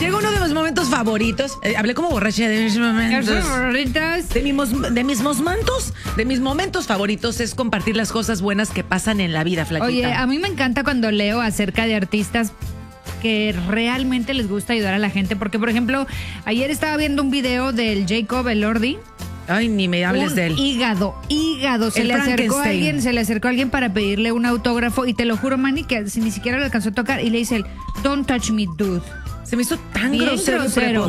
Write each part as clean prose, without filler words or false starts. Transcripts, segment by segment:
Llegó uno de los momentos favoritos. Hablé como borracha de mis momentos. De mis momentos favoritos es compartir las cosas buenas que pasan en la vida, Flaquita. Oye, a mí me encanta cuando leo acerca de artistas que realmente les gusta ayudar a la gente. Porque, por ejemplo, ayer estaba viendo un video del Jacob Elordi. Ay, ni me hables de él. Hígado. Se le acercó a alguien para pedirle un autógrafo y te lo juro, Manny, que ni siquiera lo alcanzó a tocar y le dice él, don't touch me, dude. Se me hizo tan Bien grosero.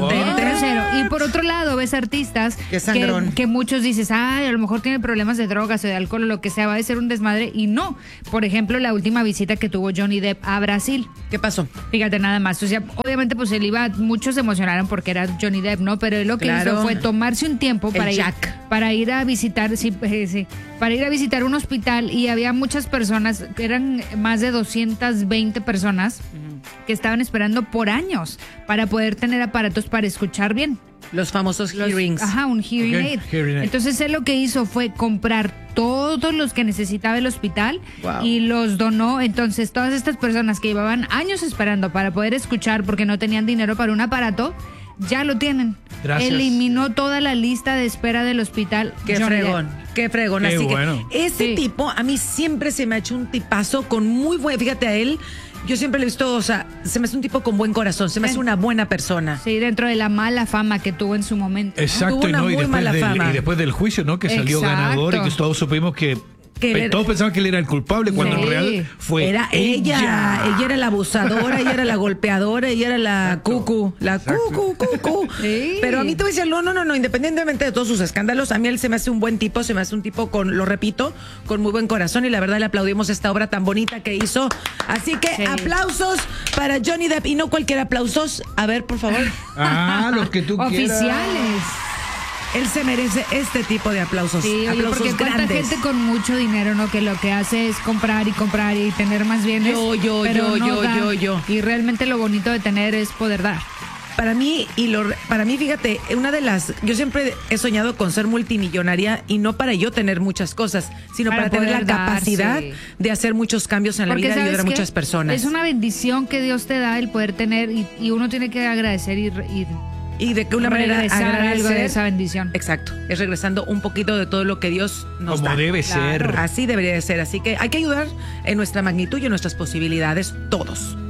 Y por otro lado, ves artistas que muchos dices, ay, a lo mejor tiene problemas de drogas o de alcohol o lo que sea, va a ser un desmadre. Y no. Por ejemplo, la última visita que tuvo Johnny Depp a Brasil. ¿Qué pasó? Fíjate, nada más. O sea, obviamente, pues él iba, muchos se emocionaron porque era Johnny Depp, ¿no? Pero él lo que hizo fue tomarse un tiempo para ir a visitar, para ir a visitar un hospital y había muchas personas, eran más de 220 personas que estaban esperando por años para poder tener aparatos para escuchar bien. Los famosos hearings. Ajá, un hearing aid. Entonces él lo que hizo fue comprar todos los que necesitaba el hospital y los donó. Entonces todas estas personas que llevaban años esperando para poder escuchar porque no tenían dinero para un aparato, ya lo tienen. Gracias. Eliminó toda la lista de espera del hospital. Qué fregón. Qué fregón. Qué Así bueno. que ese tipo a mí siempre se me ha hecho un tipazo con muy buen, fíjate a él, yo siempre le he visto, o sea, se me hace un tipo con buen corazón, se me hace una buena persona. Sí, dentro de la mala fama que tuvo en su momento. Exacto, Tuvo una muy mala fama. Y después del juicio, ¿no? Que salió ganador y que todos supimos que todos pensaban que él era el culpable cuando en real fue era ella. Ella era la abusadora, ella era la golpeadora, ella era la cucu. Sí. Pero a mí te voy a decir, no, independientemente de todos sus escándalos, a mí él se me hace un buen tipo, se me hace un tipo con, lo repito, con muy buen corazón y la verdad le aplaudimos esta obra tan bonita que hizo. Así que aplausos para Johnny Depp y no cualquier aplausos. A ver, por favor. Los que tú quieras. Oficiales. Él se merece este tipo de aplausos. Sí, aplausos porque cuánta grandes. gente con mucho dinero, ¿no? Que lo que hace es comprar y tener más bienes. Yo. Y realmente lo bonito de tener es poder dar. Para mí, fíjate, yo siempre he soñado con ser multimillonaria y no para yo tener muchas cosas, sino para tener la capacidad de hacer muchos cambios en la vida y ayudar a muchas personas. Es una bendición que Dios te da el poder tener y uno tiene que agradecer y de que una manera agradecer algo de esa bendición. Exacto, es regresando un poquito de todo lo que Dios nos da. Como debe ser. Así debería de ser, así que hay que ayudar en nuestra magnitud y en nuestras posibilidades todos.